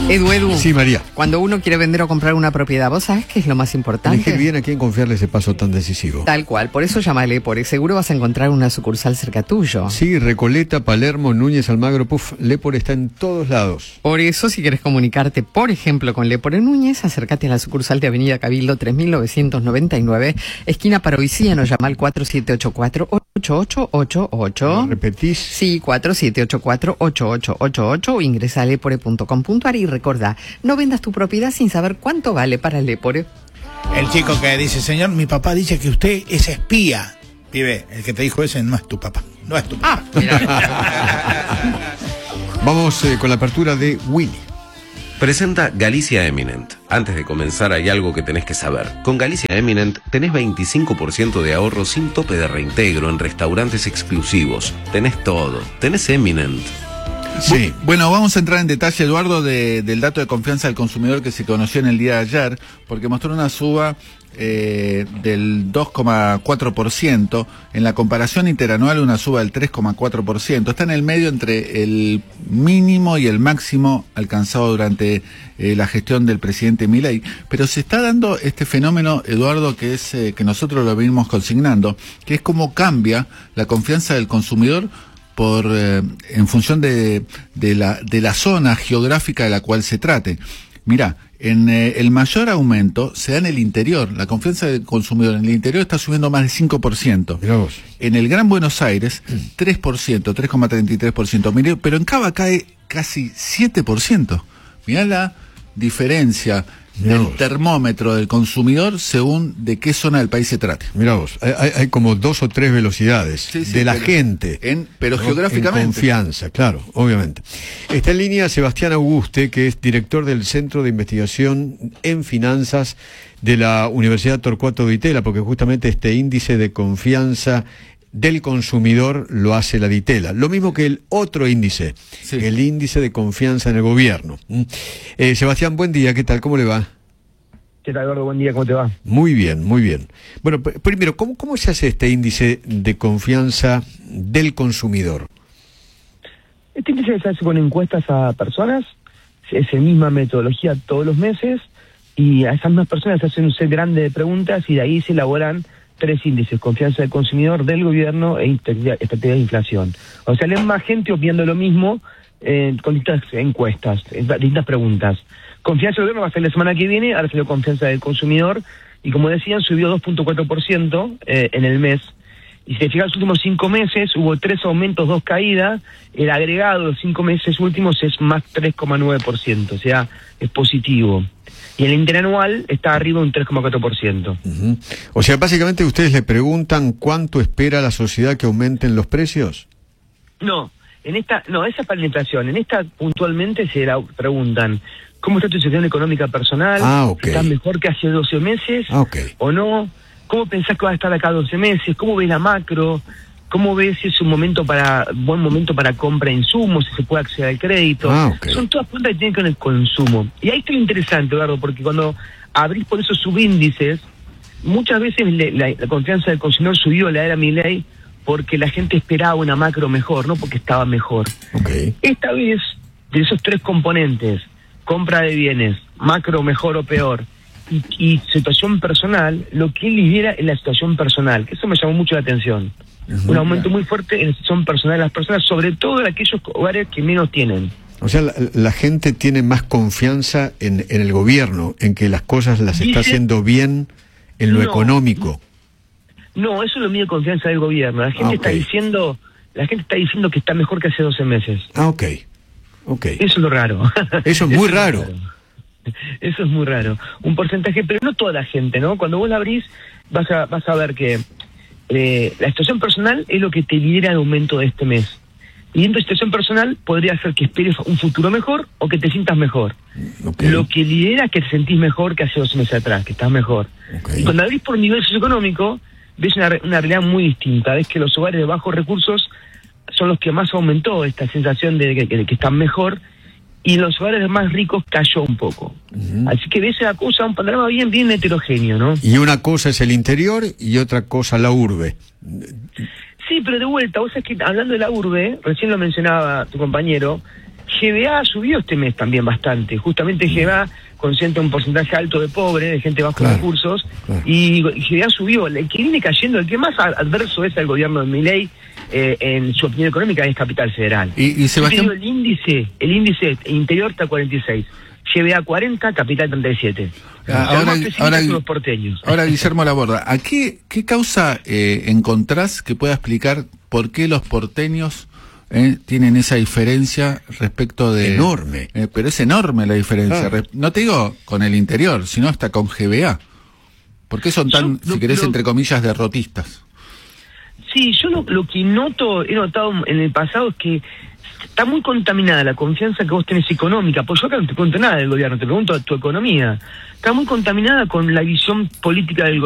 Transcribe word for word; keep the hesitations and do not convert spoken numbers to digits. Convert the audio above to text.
Edu, Edu. Sí, María. Cuando uno quiere vender o comprar una propiedad, ¿vos sabés qué es lo más importante? Elegir bien a quién confiarle ese paso tan decisivo. Tal cual, por eso llámale, por seguro vas a encontrar una sucursal cerca tuyo. Sí, Recoleta, Palermo, Núñez, Almagro, puf, Lepore está en todos lados. Por eso, si querés comunicarte, por ejemplo, con Lepore Núñez, acércate a la sucursal de Avenida Cabildo tres mil novecientos noventa y nueve, esquina Paroicíano, llama al cuatro siete ocho cuatro, ocho ocho ocho ocho. ¿Repetís? Sí, cuatro siete ocho cuatro, ocho ocho ocho ocho, o ingresa a lepore punto com punto a r y recordá, no vendas tu propiedad sin saber cuánto vale para Lepore. El chico que dice, señor, mi papá dice que usted es espía. Pibe, el que te dijo ese no es tu papá, no es tu papá. Ah, mira. Vamos eh, con la apertura de Willy. Presenta Galicia Eminent. Antes de comenzar hay algo que tenés que saber. Con Galicia Eminent tenés veinticinco por ciento de ahorro sin tope de reintegro en restaurantes exclusivos. Tenés todo. Tenés Eminent. Sí. Bueno, vamos a entrar en detalle, Eduardo, de, del dato de confianza del consumidor que se conoció en el día de ayer, porque mostró una suba eh, del dos coma cuatro por ciento, en la comparación interanual una suba del tres coma cuatro por ciento. Está en el medio entre el mínimo y el máximo alcanzado durante eh, la gestión del presidente Milei, pero se está dando este fenómeno, Eduardo, que es eh, que nosotros lo venimos consignando, que es cómo cambia la confianza del consumidor por eh, en función de, de, la, de la zona geográfica de la cual se trate. Mirá, en eh, el mayor aumento se da en el interior. La confianza del consumidor en el interior está subiendo más del cinco por ciento. Mirá vos. En el Gran Buenos Aires, tres por ciento, tres coma treinta y tres por ciento. Pero en Cava cae casi siete por ciento. Mirá la diferencia Mirá del vos. termómetro del consumidor según de qué zona del país se trate. Mirá vos, hay, hay- hay como dos o tres velocidades Sí, sí, de la pero- gente. en- pero ¿no? geográficamente. En confianza, claro, obviamente. Está en línea Sebastián Auguste, que es director del Centro de Investigación en Finanzas de la Universidad Torcuato Di Itela, porque justamente este índice de confianza del consumidor lo hace la Di Itela. Lo mismo que el otro índice, Sí. el índice de confianza en el gobierno. ¿Mm? Eh, Sebastián, buen día, ¿qué tal? ¿Cómo le va? ¿Qué tal, Eduardo? Buen día, ¿cómo te va? Muy bien, muy bien. Bueno, pr- primero, ¿cómo, cómo se hace este índice de confianza del consumidor? Este índice se hace con encuestas a personas, es la misma metodología todos los meses, y a esas mismas personas se hacen un set grande de preguntas y de ahí se elaboran tres índices: confianza del consumidor, del gobierno e estrategia estrategia de inflación. O sea, leen más gente opinando lo mismo eh, con distintas encuestas, eh, distintas preguntas. Confianza del gobierno va a ser la semana que viene, ahora salió confianza del consumidor, y como decían, subió dos punto cuatro por ciento eh, en el mes. Y si te fijas, los últimos cinco meses hubo tres aumentos, dos caídas. El agregado de los cinco meses últimos es más tres coma nueve por ciento, o sea, es positivo. Y el interanual está arriba un tres coma cuatro por ciento. Ujú. O sea, básicamente ustedes le preguntan cuánto espera la sociedad que aumenten los precios. No, en esta, no, esa es para la inflación. En esta puntualmente se la preguntan, ¿cómo está tu situación económica personal? Ah, ok. ¿Estás mejor que hace doce meses? Ah, ok. ¿O no? ¿Cómo pensás que vas a estar acá doce meses? ¿Cómo ves la macro? ¿Cómo ves si es un momento para buen momento para compra de insumos, si se puede acceder al crédito? Ah, ok. Son todas preguntas que tienen que ver con el consumo. Y ahí está lo interesante, Eduardo, porque cuando abrís por esos subíndices, muchas veces le- la, la confianza del consumidor subió en la era Milei porque la gente esperaba una macro mejor, no porque estaba mejor. Ok. Esta vez, de esos tres componentes, compra de bienes, macro mejor o peor, y, y situación personal, lo que lidera es la situación personal, que eso me llamó mucho la atención. Ujú. Un aumento muy fuerte en la situación personal de las personas, sobre todo en aquellos hogares que menos tienen. O sea, la, la gente tiene más confianza en, en el gobierno, en que las cosas las está Dice- haciendo bien en lo No. económico. No, eso es lo mío de confianza del gobierno. La gente Ah, ok. está diciendo, la gente está diciendo que está mejor que hace doce meses. Ah, ok. Ok. Eso es lo raro. Eso es muy raro. Eso es muy raro. Un porcentaje, pero no toda la gente, ¿no? Cuando vos la abrís, vas a, vas a ver que eh, la situación personal es lo que te lidera el aumento de este mes. Y en tu situación personal podría hacer que esperes un futuro mejor o que te sientas mejor. Ok. Lo que lidera es que te sentís mejor que hace dos meses atrás, que estás mejor. Ok. Y cuando abrís por nivel socioeconómico, ves una, re- una realidad muy distinta. Ves que los hogares de bajos recursos son los que más aumentó esta sensación de que, de que están mejor, y en los hogares más ricos cayó un poco. Ujú. Así que ves una cosa, un panorama bien, bien heterogéneo, ¿no? Y una cosa es el interior y otra cosa la urbe. Sí, pero de vuelta, vos sabés que hablando de la urbe, recién lo mencionaba tu compañero, G B A subió este mes también bastante. Justamente G B A concentra un porcentaje alto de pobres, de gente de bajos Claro, recursos, claro. y G B A subió. El que viene cayendo, el que más adverso es al gobierno de Milei, eh, en su opinión económica, es Capital Federal. Y, y Sebastián... Yo te digo, el índice, el índice interior está cuarenta y seis, G B A cuarenta, Capital treinta y siete. Ah, Los ahora, más pesimistas ahora, son los porteños. ahora Guillermo Laborda, ¿a qué, qué causa eh, encontrás que pueda explicar por qué los porteños eh, tienen esa diferencia respecto de... Enorme. Eh, pero es enorme la diferencia. Ah. Re- No te digo con el interior, sino hasta con G B A. ¿Por qué son tan, Yo, si querés, lo- entre comillas, derrotistas? Sí, yo lo, lo que noto, he notado en el pasado es que está muy contaminada la confianza que vos tenés económica. Pues yo acá no te cuento nada del gobierno, te pregunto de tu economía. Está muy contaminada con la visión política del gobierno.